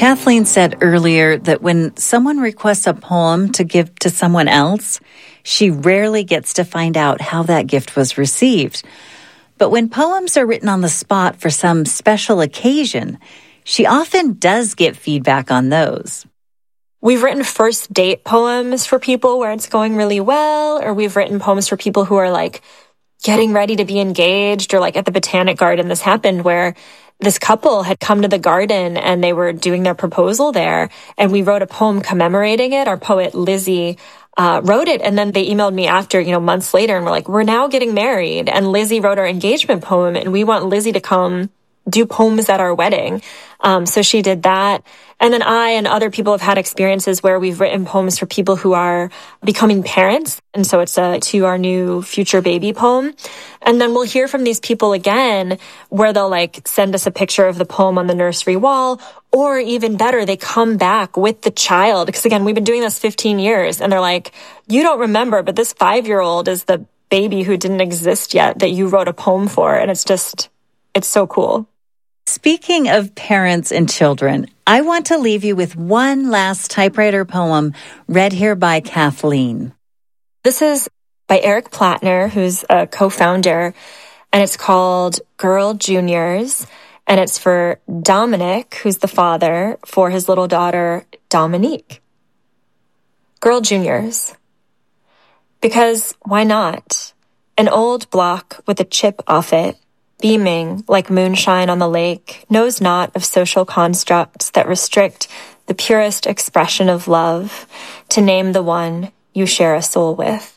Kathleen said earlier that when someone requests a poem to give to someone else, she rarely gets to find out how that gift was received. But when poems are written on the spot for some special occasion, she often does get feedback on those. We've written first date poems for people where it's going really well, or we've written poems for people who are like getting ready to be engaged, or like at the Botanic Garden, this happened where this couple had come to the garden and they were doing their proposal there, and we wrote a poem commemorating it. Our poet Lizzie wrote it, and then they emailed me after, months later, and we're like, we're now getting married, and Lizzie wrote our engagement poem, and we want Lizzie to come do poems at our wedding. So she did that. And then I and other people have had experiences where we've written poems for people who are becoming parents. And so it's to our new future baby poem. And then we'll hear from these people again where they'll like send us a picture of the poem on the nursery wall, or even better, they come back with the child. Because again, we've been doing this 15 years and they're like, you don't remember, but this 5-year-old is the baby who didn't exist yet that you wrote a poem for. And it's so cool. Speaking of parents and children, I want to leave you with one last typewriter poem read here by Kathleen. This is by Eric Plattner, who's a co-founder, and it's called Girl Juniors, and it's for Dominic, who's the father, for his little daughter, Dominique. Girl Juniors. Because why not? An old block with a chip off it, beaming like moonshine on the lake, knows not of social constructs that restrict the purest expression of love, to name the one you share a soul with.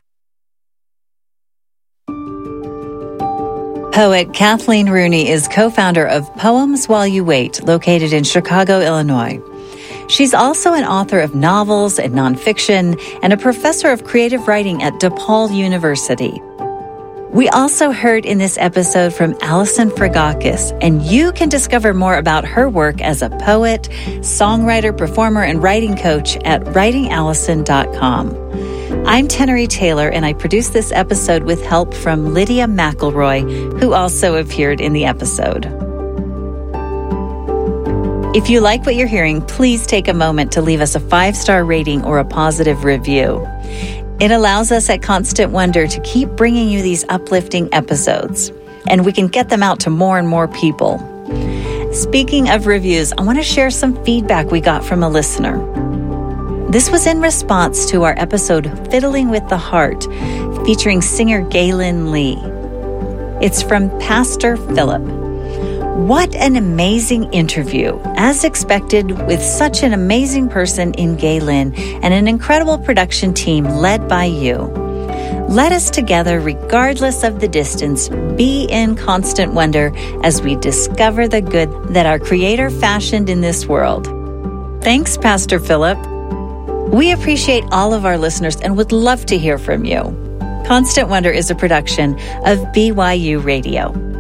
Poet Kathleen Rooney is co-founder of Poems While You Wait, located in Chicago, Illinois. She's also an author of novels and nonfiction and a professor of creative writing at DePaul University. We also heard in this episode from Allison Fragakis, and you can discover more about her work as a poet, songwriter, performer, and writing coach at writingallison.com. I'm Tenery Taylor, and I produced this episode with help from Lydia McElroy, who also appeared in the episode. If you like what you're hearing, please take a moment to leave us a 5-star rating or a positive review. It allows us at Constant Wonder to keep bringing you these uplifting episodes, and we can get them out to more and more people. Speaking of reviews, I want to share some feedback we got from a listener. This was in response to our episode Fiddling with the Heart, featuring singer Galen Lee. It's from Pastor Philip. What an amazing interview, as expected, with such an amazing person in Galen and an incredible production team led by you. Let us together, regardless of the distance, be in constant wonder as we discover the good that our Creator fashioned in this world. Thanks, Pastor Philip. We appreciate all of our listeners and would love to hear from you. Constant Wonder is a production of BYU Radio.